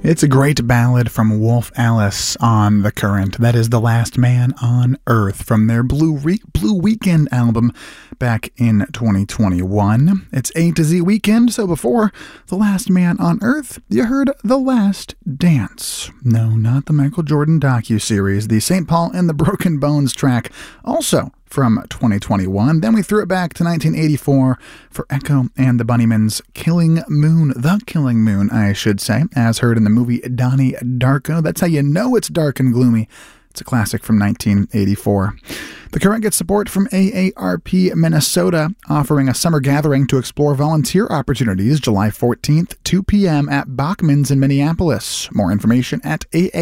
It's a great ballad from Wolf Alice on The Current. That is The Last Man on Earth from their Blue Weekend album back in 2021. It's A to Z Weekend, so before The Last Man on Earth, you heard The Last Dance. No, not the Michael Jordan docuseries, the St. Paul and the Broken Bones track, also from 2021. Then we threw it back to 1984 for Echo and the Bunnymen's Killing Moon. The Killing Moon, I should say, as heard in the movie Donnie Darko. That's how you know it's dark and gloomy. It's a classic from 1984. The Current gets support from AARP Minnesota, offering a summer gathering to explore volunteer opportunities July 14th, 2 p.m. at Bachman's in Minneapolis. More information at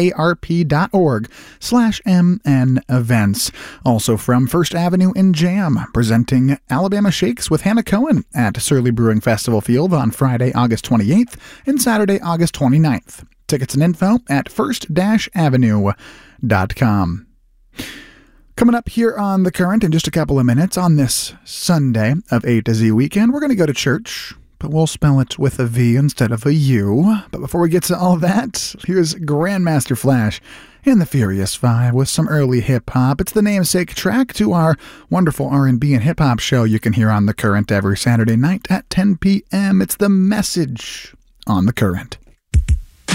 aarp.org/MN events. Also from First Avenue in Jam, presenting Alabama Shakes with Hannah Cohen at Surly Brewing Festival Field on Friday, August 28th and Saturday, August 29th. Tickets and info at first-avenue.com. Coming up here on The Current in just a couple of minutes on this Sunday of A to Z Weekend, we're going to go to church, but we'll spell it with a V instead of a U. But before we get to all that, here's Grandmaster Flash and the Furious Five with some early hip-hop. It's the namesake track to our wonderful R&B and hip-hop show you can hear on The Current every Saturday night at 10 p.m. It's The Message on The Current.